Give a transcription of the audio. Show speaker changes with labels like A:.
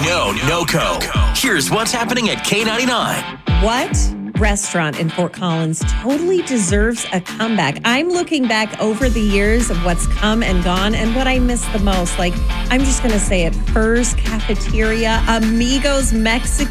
A: know NOCO. Here's what's happening at K99.
B: What restaurant in Fort Collins totally deserves a comeback? I'm looking back over the years of what's come and gone and what I miss the most. Like, I'm just going to say it. Fur's Cafeteria, Amigos Mexican.